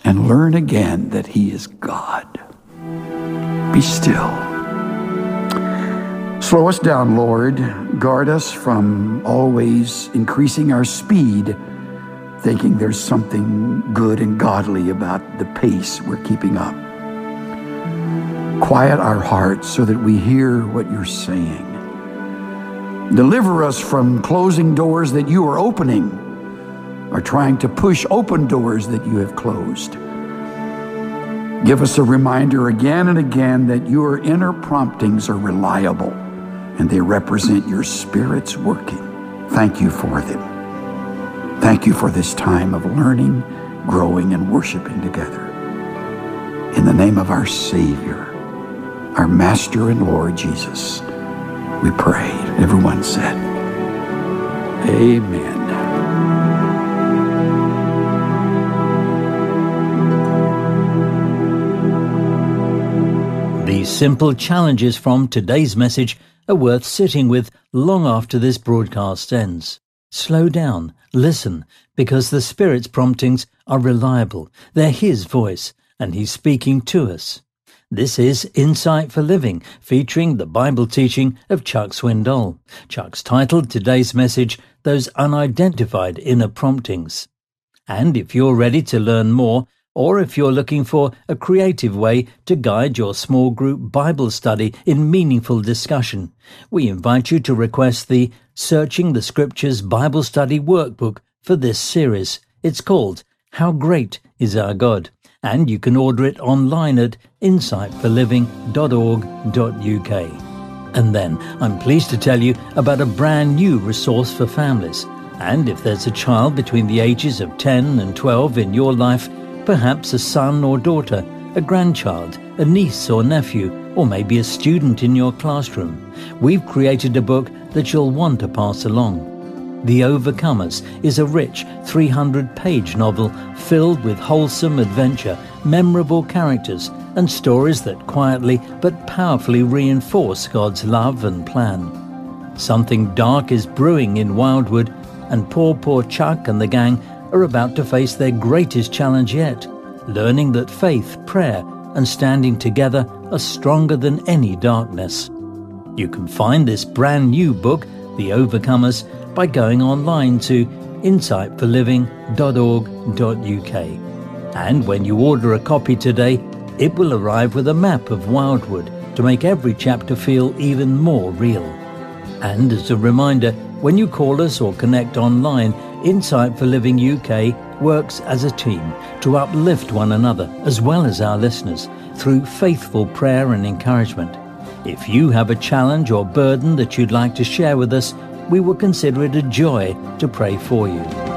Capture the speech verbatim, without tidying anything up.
and learn again that He is God. Be still. Slow us down, Lord. Guard us from always increasing our speed, thinking there's something good and godly about the pace we're keeping up. Quiet our hearts so that we hear what You're saying. Deliver us from closing doors that You are opening, or trying to push open doors that You have closed. Give us a reminder again and again that Your inner promptings are reliable and they represent Your Spirit's working. Thank You for them. Thank You for this time of learning, growing, and worshiping together. In the name of our Savior, our Master and Lord Jesus, we pray. Everyone said, Amen. These simple challenges from today's message are worth sitting with long after this broadcast ends. Slow down, listen, because the Spirit's promptings are reliable. They're His voice, and He's speaking to us. This is Insight for Living, featuring the Bible teaching of Chuck Swindoll. Chuck's titled today's message, Those Unidentified Inner Promptings. And if you're ready to learn more, or if you're looking for a creative way to guide your small group Bible study in meaningful discussion, we invite you to request the Searching the Scriptures Bible Study Workbook for this series. It's called How Great is Our God, and you can order it online at insight for living dot org dot U K. And then I'm pleased to tell you about a brand new resource for families. And if there's a child between the ages of ten and twelve in your life, perhaps a son or daughter, a grandchild, a niece or nephew, or maybe a student in your classroom, we've created a book that you'll want to pass along. The Overcomers is a rich three hundred page novel filled with wholesome adventure, memorable characters, and stories that quietly but powerfully reinforce God's love and plan. Something dark is brewing in Wildwood, and poor, poor Chuck and the gang are about to face their greatest challenge yet, learning that faith, prayer, and standing together are stronger than any darkness. You can find this brand new book, The Overcomers, by going online to insight for living dot org dot U K. And when you order a copy today, it will arrive with a map of Wildwood to make every chapter feel even more real. And as a reminder, when you call us or connect online, Insight for Living U K works as a team to uplift one another as well as our listeners through faithful prayer and encouragement. If you have a challenge or burden that you'd like to share with us, we will consider it a joy to pray for you.